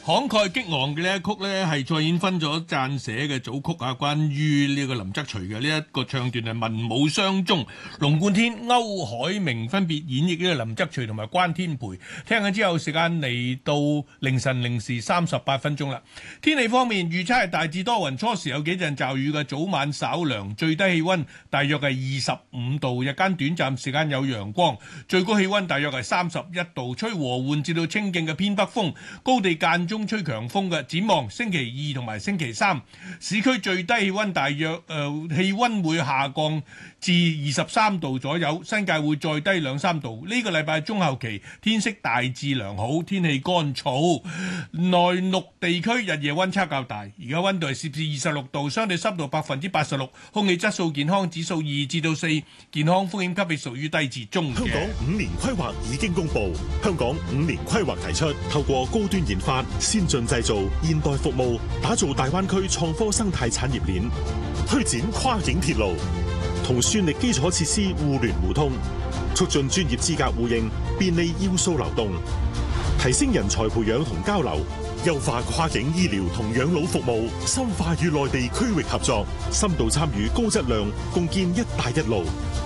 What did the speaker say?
慷慨激昂嘅呢一曲呢，係蔡衍芬所撰寫嘅組曲啊，關於呢個林則徐嘅呢一個唱段係文武雙宗，龍貫天、歐海明分別演繹呢個林則徐同埋關天培。聽緊之後，時間嚟到凌晨0時38分鐘啦。天氣方面預測係大致多雲，初時有幾陣驟雨嘅，早晚稍涼，最低氣溫大約係25度，日間短暫時間有陽光，最高氣溫大約係31度，吹和緩至到清勁嘅偏北風，高地間中吹強風嘅。展望星期二同埋星期三，市區最低氣溫大約氣溫會下降至23度左右，新界會再低2-3度。呢個禮拜中後期天色大致良好，天氣乾燥，內陸地區日夜溫差較大。而家溫度係攝氏26度，相對濕度86%，空氣質素健康指數2至4，健康風險級別屬於低至中嘅。 香港5年規劃已經公布，香港5年規劃提出透過高端研發、先進製造、現代服務，打造大灣區創科生態產業鏈，推展跨境鐵路，同算力基礎設施互聯互通，促進專業資格互認，便利要素流動，提升人才培養同交流，優化跨境醫療同養老服務，深化與內地區域合作，深度參與高質量共建一帶一路。